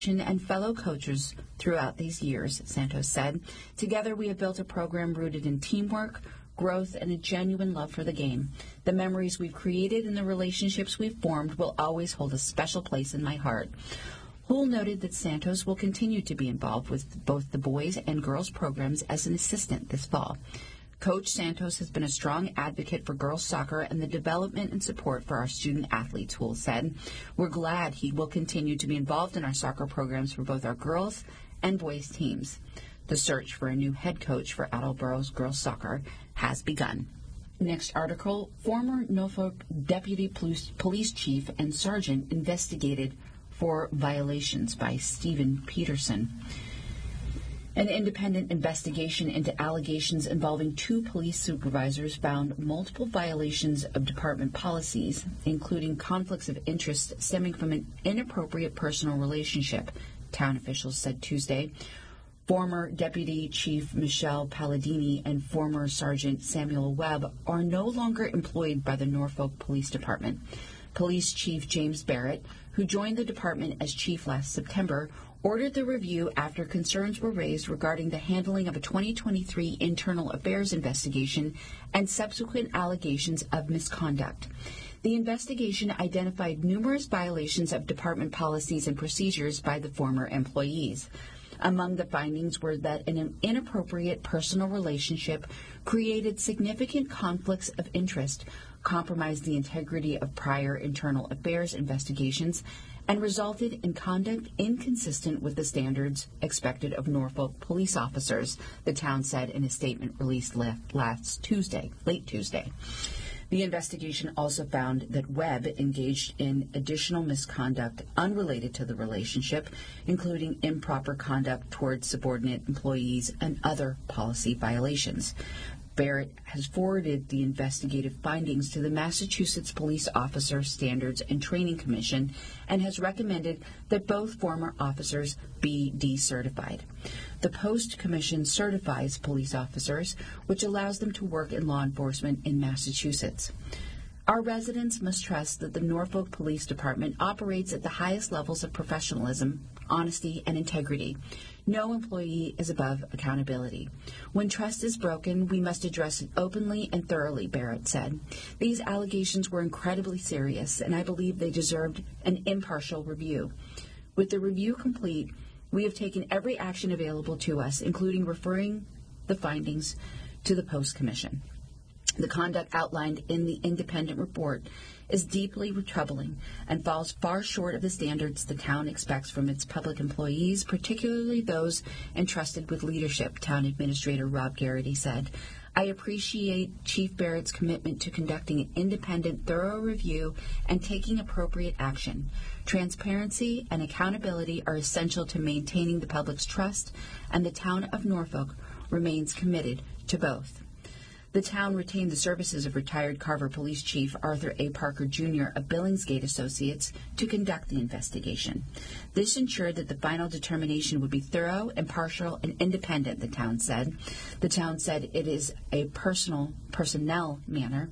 and fellow coaches throughout these years, Santos said. Together, we have built a program rooted in teamwork, growth, and a genuine love for the game. The memories we've created and the relationships we've formed will always hold a special place in my heart. Houle noted that Santos will continue to be involved with both the boys and girls programs as an assistant this fall. Coach Santos has been a strong advocate for girls soccer and the development and support for our student athletes, Houle said. We're glad he will continue to be involved in our soccer programs for both our girls and boys teams. The search for a new head coach for Attleboro's girls soccer has begun. Next article, former Norfolk Deputy Police Chief and Sergeant investigated for violations by Stephen Peterson. An independent investigation into allegations involving 2 police supervisors found multiple violations of department policies, including conflicts of interest stemming from an inappropriate personal relationship, town officials said Tuesday. Former Deputy Chief Michelle Palladini and former Sergeant Samuel Webb are no longer employed by the Norfolk Police Department. Police Chief James Barrett, who joined the department as chief last September, ordered the review after concerns were raised regarding the handling of a 2023 internal affairs investigation and subsequent allegations of misconduct. The investigation identified numerous violations of department policies and procedures by the former employees. Among the findings were that an inappropriate personal relationship created significant conflicts of interest, compromised the integrity of prior internal affairs investigations, and resulted in conduct inconsistent with the standards expected of Norfolk police officers, the town said in a statement released late Tuesday. The investigation also found that Webb engaged in additional misconduct unrelated to the relationship, including improper conduct towards subordinate employees and other policy violations. Barrett has forwarded the investigative findings to the Massachusetts Police Officer Standards and Training Commission and has recommended that both former officers be decertified. The Post Commission certifies police officers, which allows them to work in law enforcement in Massachusetts. Our residents must trust that the Norfolk Police Department operates at the highest levels of professionalism, honesty, and integrity. No employee is above accountability. When trust is broken, we must address it openly and thoroughly, Barrett said. These allegations were incredibly serious, and I believe they deserved an impartial review. With the review complete, we have taken every action available to us, including referring the findings to the Post Commission. The conduct outlined in the independent report is deeply troubling and falls far short of the standards the town expects from its public employees, particularly those entrusted with leadership, Town Administrator Rob Garrity said. I appreciate Chief Barrett's commitment to conducting an independent, thorough review and taking appropriate action. Transparency and accountability are essential to maintaining the public's trust, and the town of Norfolk remains committed to both. The town retained the services of retired Carver Police Chief Arthur A. Parker, Jr. of Billingsgate Associates to conduct the investigation. This ensured that the final determination would be thorough, impartial, and independent, the town said. The town said it is a personnel matter.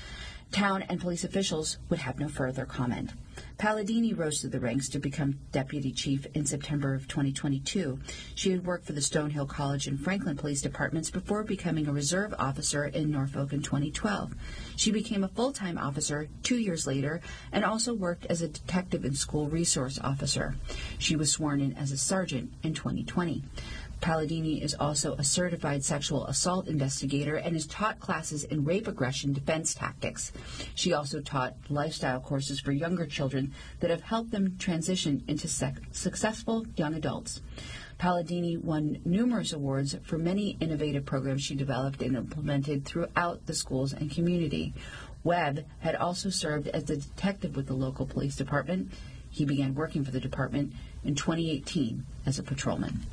Town and police officials would have no further comment. Palladini rose through the ranks to become deputy chief in September of 2022. She had worked for the Stonehill College and Franklin Police Departments before becoming a reserve officer in Norfolk in 2012. She became a full-time officer 2 years later and also worked as a detective and school resource officer. She was sworn in as a sergeant in 2020. Palladini is also a certified sexual assault investigator and has taught classes in rape aggression defense tactics. She also taught lifestyle courses for younger children that have helped them transition into successful young adults. Palladini won numerous awards for many innovative programs she developed and implemented throughout the schools and community. Webb had also served as a detective with the local police department. He began working for the department in 2018 as a patrolman.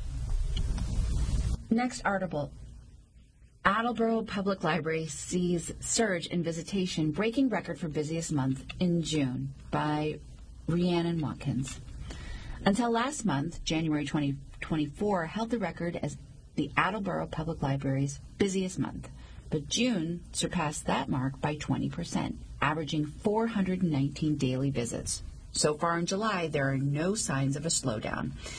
Next article, Attleboro Public Library sees surge in visitation, breaking record for busiest month in June, by Rhiannon Watkins. Until last month, January 2024 held the record as the Attleboro Public Library's busiest month, but June surpassed that mark by 20%, averaging 419 daily visits. So far in July, there are no signs of a slowdown.